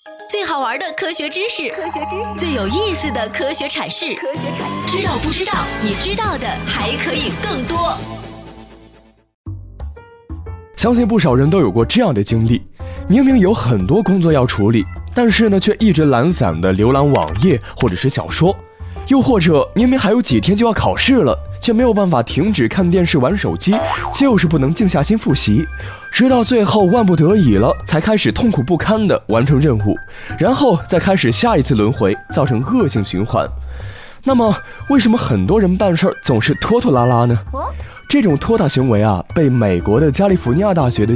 最好玩的科学知识，最有意思的科学阐释，知道不知道？你知道的还可以更多。 相信不少人都有过这样的经历，明明有很多工作要处理，但是呢，却一直懒散的浏览网页或者是小说，又或者明明还有几天就要考试了，却没有办法停止看电视玩手机，就是不能静下心复习，直到最后万不得已了，才开始痛苦不堪的完成任务，然后再开始下一次轮回，造成恶性循环。那么为什么很多人办事总是拖拖拉拉呢？这种拖沓行为啊，被美国的加利福尼亚大学的